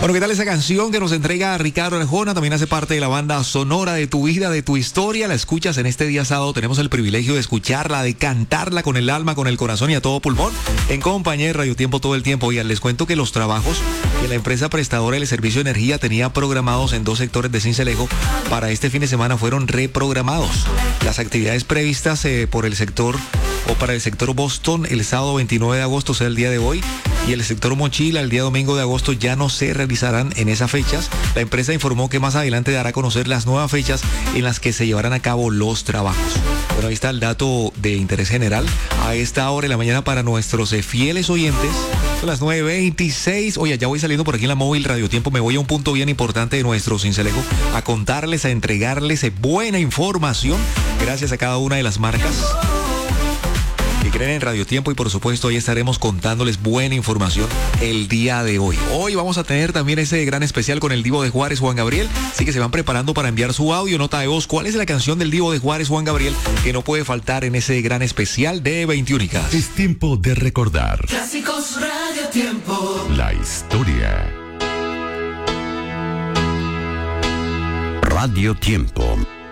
Bueno, ¿qué tal esa canción que nos entrega Ricardo Arjona? También hace parte de la banda sonora de tu vida, de tu historia. La escuchas en este día sábado. Tenemos el privilegio de escucharla, de cantarla con el alma, con el corazón y a todo pulmón, en compañía de Radio Tiempo todo el tiempo. Oigan, les cuento que los trabajos que la empresa prestadora del servicio de energía tenía programados en 2 sectores de Sincelejo para este fin de semana fueron reprogramados. Las actividades previstas por el sector o para el sector Boston el sábado 29 de agosto, o sea, el día de hoy, y el sector Mochila el día domingo de agosto ya no se realizarán en esas fechas. La empresa informó que más adelante dará a conocer las nuevas fechas en las que se llevarán a cabo los trabajos. Bueno, ahí está el dato de interés general a esta hora de la mañana para nuestros fieles oyentes. Son las 9:26. Oye, ya voy saliendo por aquí en la móvil Radio Tiempo. Me voy a un punto bien importante de nuestro Sincelejo a contarles, a entregarles buena información gracias a cada una de las marcas que creen en Radio Tiempo, y por supuesto hoy estaremos contándoles buena información el día de hoy. Hoy vamos a tener también ese gran especial con el Divo de Juárez, Juan Gabriel, así que se van preparando para enviar su audio, nota de voz. ¿Cuál es la canción del Divo de Juárez, Juan Gabriel, que no puede faltar en ese gran especial de 21? Es tiempo de recordar Clásicos Radio Tiempo, la historia. Radio Tiempo.